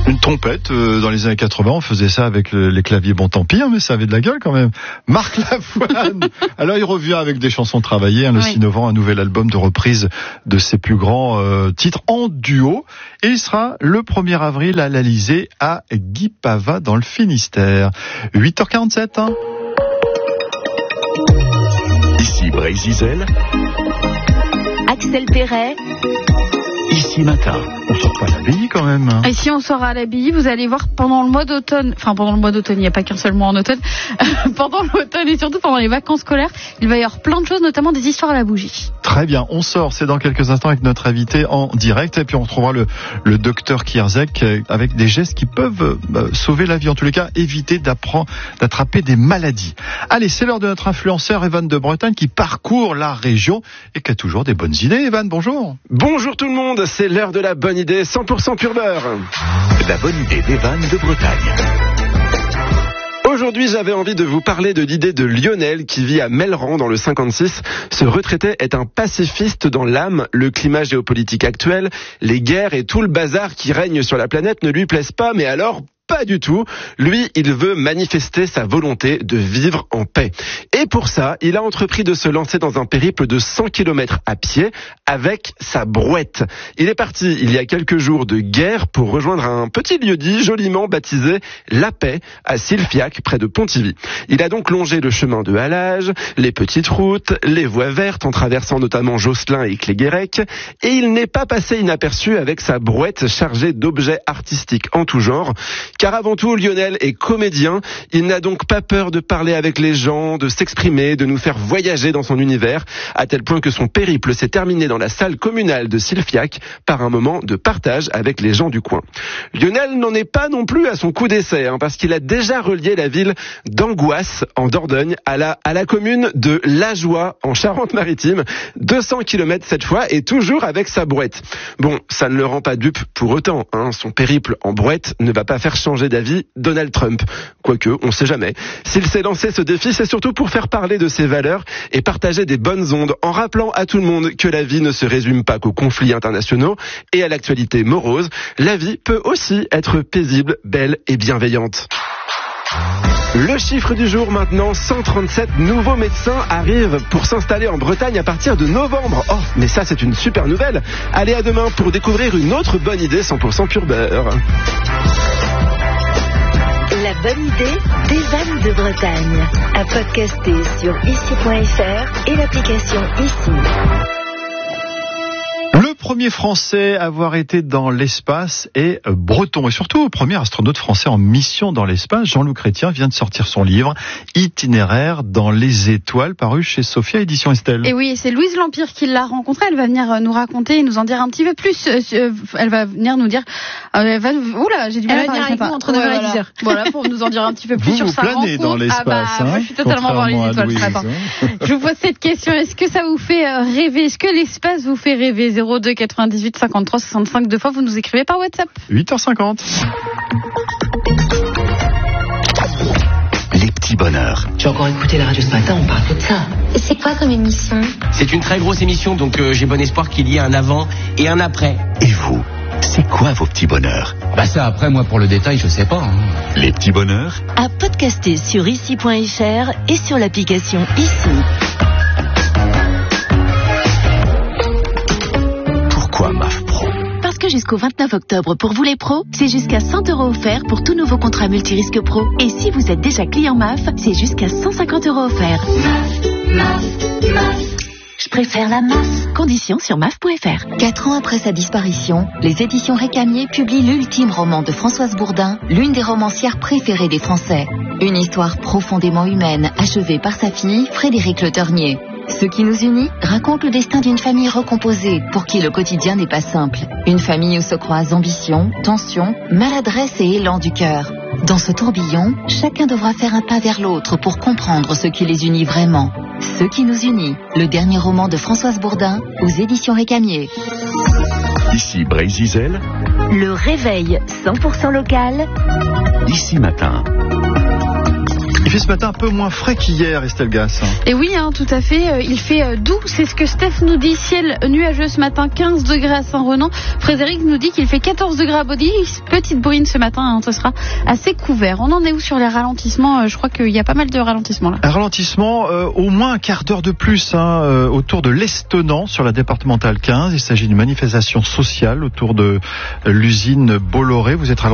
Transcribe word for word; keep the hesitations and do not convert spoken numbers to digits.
Une trompette, euh, dans les années quatre-vingts, on faisait ça avec le, les claviers, bon tant pis, hein, mais ça avait de la gueule quand même. Marc Lavoine, alors il revient avec des chansons travaillées, hein, le oui. six novembre, un nouvel album de reprise de ses plus grands euh, titres en duo, et il sera le premier avril à l'Alizé à Guy Pava dans le Finistère. huit heures quarante-sept, hein. Ici Brésil, Axel Perret. Ici Matin. On sort pas à l'abbaye quand même. Et si on sort à l'abbaye, vous allez voir pendant le mois d'automne, enfin pendant le mois d'automne, il n'y a pas qu'un seul mois en automne, pendant l'automne et surtout pendant les vacances scolaires, il va y avoir plein de choses, notamment des histoires à la bougie. Très bien, on sort, c'est dans quelques instants avec notre invité en direct, et puis on retrouvera le, le docteur Kierzek avec des gestes qui peuvent euh, sauver la vie, en tous les cas, éviter d'attraper des maladies. Allez, c'est l'heure de notre influenceur Evan de Bretagne qui parcourt la région et qui a toujours des bonnes idées. Evan, bonjour. Bonjour tout le monde, c'est l'heure de la bonne idée cent pour cent pur beurre. La bonne idée d'Evan de Bretagne. Aujourd'hui, j'avais envie de vous parler de l'idée de Lionel qui vit à Melleran dans le cinquante-six. Ce retraité est un pacifiste dans l'âme. Le climat géopolitique actuel, les guerres et tout le bazar qui règne sur la planète ne lui plaisent pas, mais alors pas du tout. Lui, il veut manifester sa volonté de vivre en paix. Et pour ça, il a entrepris de se lancer dans un périple de cent kilomètres à pied avec sa brouette. Il est parti il y a quelques jours de guerre pour rejoindre un petit lieu-dit joliment baptisé La Paix à Silfiac, près de Pontivy. Il a donc longé le chemin de halage, les petites routes, les voies vertes en traversant notamment Josselin et Cléguérec, et il n'est pas passé inaperçu avec sa brouette chargée d'objets artistiques en tout genre. Car avant tout, Lionel est comédien. Il n'a donc pas peur de parler avec les gens, de s'exprimer, de nous faire voyager dans son univers, à tel point que son périple s'est terminé dans la salle communale de Silfiac par un moment de partage avec les gens du coin. Lionel n'en est pas non plus à son coup d'essai, hein, parce qu'il a déjà relié la ville d'Angoisse, en Dordogne, à la, à la commune de Lajoie, en Charente-Maritime. deux cents kilomètres cette fois, et toujours avec sa brouette. Bon, ça ne le rend pas dupe pour autant, hein. Son périple en brouette ne va pas faire changer d'avis Donald Trump. Quoique, on sait jamais. S'il s'est lancé ce défi, c'est surtout pour faire parler de ses valeurs et partager des bonnes ondes, en rappelant à tout le monde que la vie ne se résume pas qu'aux conflits internationaux et à l'actualité morose. La vie peut aussi être paisible, belle et bienveillante. Le chiffre du jour maintenant, cent trente-sept nouveaux médecins arrivent pour s'installer en Bretagne à partir de novembre. Oh, mais ça c'est une super nouvelle. Allez, à demain pour découvrir une autre bonne idée cent pour cent pur beurre. La bonne idée d'Evan de Bretagne. À podcaster sur ici point f r et l'application Ici. Le premier Français à avoir été dans l'espace est breton, et surtout le premier astronaute français en mission dans l'espace. Jean-Loup Chrétien vient de sortir son livre Itinéraire dans les étoiles, paru chez Sophia Édition Estelle. Et oui, c'est Louise Lampire qui l'a rencontré. Elle va venir nous raconter et nous en dire un petit peu plus. Elle va venir nous dire. Elle va, oula, j'ai du mal à parler avec nous entre neuf heures et dix heures. Voilà, pour nous en dire un petit peu plus vous, sur vous sa planez rencontre. Dans l'espace, ah bah, hein, moi, je suis totalement dans les étoiles ce matin. Je vous pose cette question. Est-ce que ça vous fait rêver? Est-ce que l'espace vous fait rêver? Zéro deux quatre-vingt-dix-huit cinquante-trois soixante-cinq, deux fois, vous nous écrivez par WhatsApp. huit heures cinquante. Les petits bonheurs. J'ai encore écouté la radio ce matin, on parle que de ça. Et c'est quoi comme émission? C'est une très grosse émission, donc euh, j'ai bon espoir qu'il y ait un avant et un après. Et vous, c'est quoi vos petits bonheurs? Bah ça, après, moi, pour le détail, je sais pas. Hein. Les petits bonheurs à podcaster sur ici point f r et sur l'application Ici. Pourquoi M A F Pro? Parce que jusqu'au vingt-neuf octobre, pour vous les pros, c'est jusqu'à cent euros offerts pour tout nouveau contrat multirisque pro. Et si vous êtes déjà client M A F, c'est jusqu'à cent cinquante euros offerts. M A F, M A F, M A F. Je préfère la M A F. Conditions sur M A F point f r. Quatre ans après sa disparition, les éditions Récamier publient l'ultime roman de Françoise Bourdin, l'une des romancières préférées des Français. Une histoire profondément humaine, achevée par sa fille, Frédéric Le Ternier. Ce qui nous unit raconte le destin d'une famille recomposée, pour qui le quotidien n'est pas simple. Une famille où se croisent ambition, tension, maladresse et élan du cœur. Dans ce tourbillon, chacun devra faire un pas vers l'autre pour comprendre ce qui les unit vraiment. Ce qui nous unit, le dernier roman de Françoise Bourdin, aux éditions Récamier. Ici Brésil. Le réveil cent pour cent local. Ici Matin. Il fait ce matin un peu moins frais qu'hier, Estelle Gass. Et oui, hein, tout à fait. Il fait doux, c'est ce que Steph nous dit. Ciel nuageux ce matin, quinze degrés à Saint-Renan. Frédéric nous dit qu'il fait quatorze degrés à Body. Petite bruine ce matin, hein, ce sera assez couvert. On en est où sur les ralentissements? Je crois qu'il y a pas mal de ralentissements là. Un ralentissement, euh, au moins un quart d'heure de plus hein, euh, autour de l'Estonant sur la départementale quinze. Il s'agit d'une manifestation sociale autour de euh, l'usine Bolloré. Vous êtes